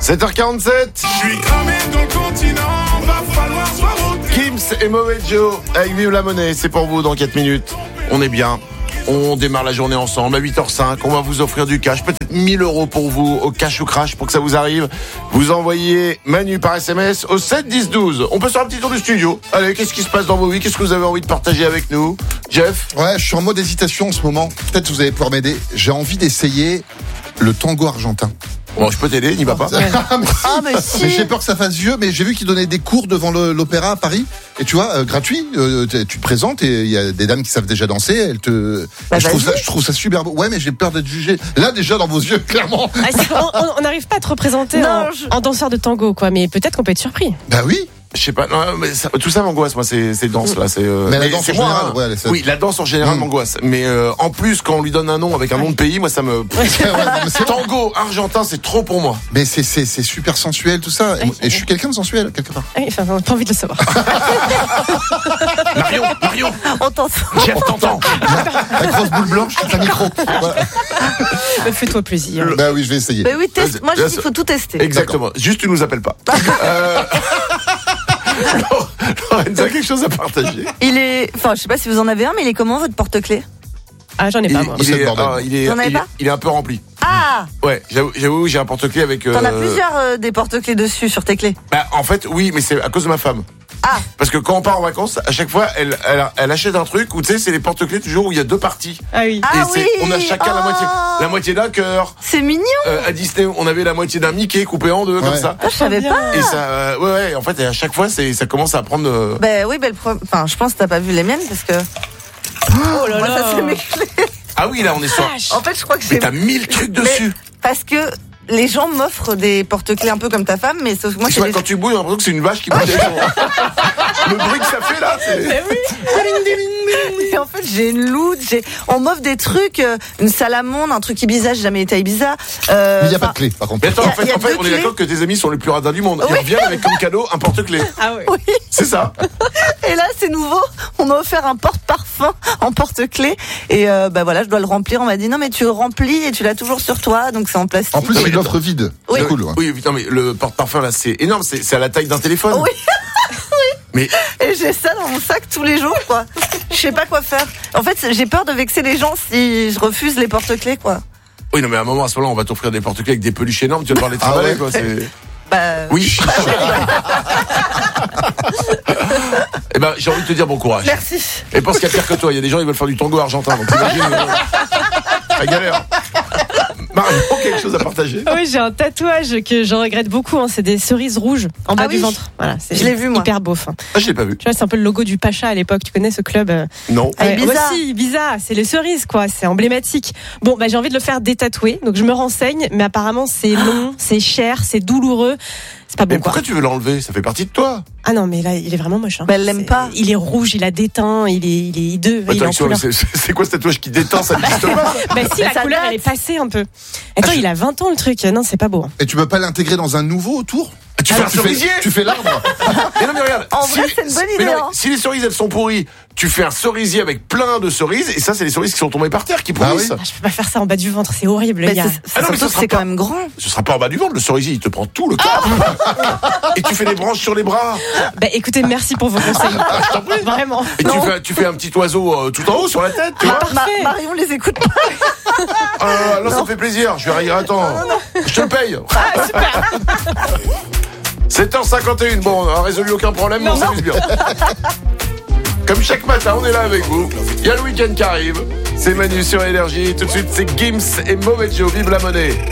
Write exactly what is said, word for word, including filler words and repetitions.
sept heures quarante-sept. Je suis cramé dans le continent, va falloir se voir au Gims et Mauvais Joe avec Vive la Monnaie, c'est pour vous dans quatre minutes. On est bien, on démarre la journée ensemble à huit heures cinq. On va vous offrir du cash, peut-être mille euros pour vous au cash ou crash pour que ça vous arrive. Vous envoyez Manu par S M S au sept dix douze. On peut faire un petit tour du studio. Allez, qu'est-ce qui se passe dans vos vies? Qu'est-ce que vous avez envie de partager avec nous? Jeff? Ouais, je suis en mode hésitation en ce moment. Peut-être que vous allez pouvoir m'aider. J'ai envie d'essayer le tango argentin. Bon, je peux t'aider, n'y va pas. Ah, mais si. Ah, mais si. Mais j'ai peur que ça fasse vieux, mais j'ai vu qu'ils donnaient des cours devant le- l'opéra à Paris. Et tu vois, euh, gratuit, euh, tu tu te présentes et il y a des dames qui savent déjà danser. Elles te. Bah, et je, trouve vas-y. ça, je trouve ça super beau. Ouais, mais j'ai peur d'être jugé. Là, déjà, dans vos yeux, clairement. Ah, c'est- on- on n'arrive pas à te représenter Non, en, je- en danseur de tango, quoi. Mais peut-être qu'on peut être surpris. Bah oui. Je sais pas, non, mais ça- tout ça m'angoisse, moi, ces, ces danses là. C'est, euh, Mais la danse c'est en moi, général, hein. ouais, c'est- Oui, la danse en général Mm. m'angoisse. Mais euh, en plus, quand on lui donne un nom avec un nom de pays, moi, ça me. Ouais, non, mais c'est- Tango argentin, c'est trop pour moi. Mais c'est, c'est, c'est super sensuel, tout ça. Et, et je suis quelqu'un de sensuel, quelque part. Ah oui, enfin, on n'a pas envie de le savoir. Marion, Marion, On t'entend. Jeff, t'entends? La grosse boule blanche, c'est un micro. Voilà. Mais Fais-toi plaisir. Bah oui, je vais essayer. Mais oui, teste. Moi, je Bien dis qu'il sûr. faut tout tester. Exactement. Juste, tu nous appelles pas. euh... Lorenza, quelque chose à partager? Il est. Enfin, je sais pas si vous en avez un, mais il est comment votre porte-clés? Ah, j'en ai Il, pas, moi. il C'est le est, bordel. ah, il est, Vous en avez il est- pas il est un peu rempli. Ah Ouais, j'avoue, j'avoue, j'ai un porte-clés avec. T'en as euh, plusieurs euh, des porte-clés dessus sur tes clés. Bah, en fait, oui, mais c'est à cause de ma femme. Ah Parce que quand on part en vacances, à chaque fois, elle, elle, elle achète un truc où tu sais, c'est les porte-clés toujours où il y a deux parties. Ah oui. Ah Et c'est, oui. on a chacun la Oh. moitié, la moitié d'un cœur. C'est mignon. Euh, à Disney, on avait la moitié d'un Mickey coupé en deux, comme Ouais. ça. Ah, je savais bien. pas. Et ça, euh, ouais, ouais, en fait, et à chaque fois, c'est, ça commence à prendre. euh, Ben oui, ben le pro- enfin, je pense que t'as pas vu les miennes parce que Oh là moi, là. ça c'est mes clés. Ah oui, là, on est sur. En fait, je crois que Mais c'est t'as mille trucs dessus. parce que les gens m'offrent des porte-clés un peu comme ta femme, mais sauf que moi, Tu c'est vois, des... quand tu bouilles, on a l'impression que c'est une vache qui bouge des gens. Le bruit que ça fait là, c'est. Et en fait, j'ai une loot, j'ai... on m'offre des trucs, euh, une salamande, un truc Ibiza, j'ai jamais été à Ibiza. Euh, Mais il n'y a pas enfin, de clé, par contre. Mais attends, Y a- en fait, y a en fait deux on est clés. d'accord que tes amis sont les plus radins du monde. Ils Oui. reviennent avec comme cadeau un porte-clés. Ah oui. Oui. C'est ça. Et là, c'est nouveau. On m'a offert un porte-parfum en porte-clés. Et euh, bah voilà, je dois le remplir. On m'a dit non, mais tu le remplis et tu l'as toujours sur toi, donc c'est en plastique. En plus, Non, c'est mais une offre vide. Oui. C'est cool, ouais. Oui, putain, mais le porte-parfum là, c'est énorme. C'est, c'est à la taille d'un téléphone. Oui. Mais Et j'ai ça dans mon sac tous les jours, quoi. Je sais pas quoi faire. En fait, j'ai peur de vexer les gens si je refuse les porte-clés, quoi. oui, non, mais à un moment, à ce moment-là, on va t'offrir des porte-clés avec des peluches énormes. Tu vas devoir les travailler, ouais. quoi. C'est... Bah, Oui. Eh ben, j'ai envie de te dire bon courage. merci. Et pense qu'il y a pire que toi. Il y a des gens qui veulent faire du tango argentin. Donc imagine, euh, la galère. Marion, quelque chose à partager? Ah oui, j'ai un tatouage que je regrette beaucoup. Hein. C'est des cerises rouges en bas Ah du oui. ventre. Voilà, c'est Je l'ai vu, moi. hyper beau. Fin. Ah, je l'ai pas vu. Tu vois, c'est un peu le logo du Pacha à l'époque. Tu connais ce club euh, Non. Ah, ouais, Ibiza. moi aussi, Ibiza, c'est les cerises, quoi. C'est emblématique. Bon, bah, j'ai envie de le faire détatouer. Donc, je me renseigne. Mais apparemment, c'est long, c'est cher, c'est douloureux. C'est pas bon, Mais quoi. pourquoi tu veux l'enlever? Ça fait partie de toi. Ah non, mais là, il est vraiment moche. Hein. Mais elle l'aime C'est- pas. Il est rouge, il a déteint, il est, il est hideux. il est en Attends, couleur. c'est, c'est, c'est quoi ce tatouage qui détend? Ça n'existe pas. Bah si, Mais la ça couleur, date. elle est passée un peu. Attends, Ah, je- il a vingt ans, le truc. Non, c'est pas beau. Et tu peux pas l'intégrer dans un nouveau autour? Tu fais un tu cerisier? fais, tu fais l'arbre. Mais non, mais regarde. En vrai, c'est une bonne mais idée, non, mais hein. si les cerises, elles sont pourries, tu fais un cerisier avec plein de cerises, et ça, c'est les cerises qui sont tombées par terre, qui Bah pourrissent. oui. Ah, je peux pas faire ça en bas du ventre, c'est horrible, Mais gars. c'est, Ah non, mais surtout ça que sera c'est pas- quand même grand. Ce sera pas en bas du ventre, le cerisier, il te prend tout le corps. Et tu fais des branches sur les bras. Bah écoutez, merci pour vos conseils. Vraiment. Et tu fais, tu fais un petit oiseau euh, tout en haut sur la tête, tu vois. Ma- Parfait. Marion les écoute pas. Ah, là, ça me fait plaisir. Je vais rire. Attends. Je te le paye. Ah, super. sept heures cinquante et un. Bon, on n'a résolu aucun problème, mais on s'amuse bien. Comme chaque matin, on est là avec vous. Il y a le week-end qui arrive. C'est Manu sur Énergie. Tout de suite, c'est Gims et Mauvais Joe. Vive la monnaie.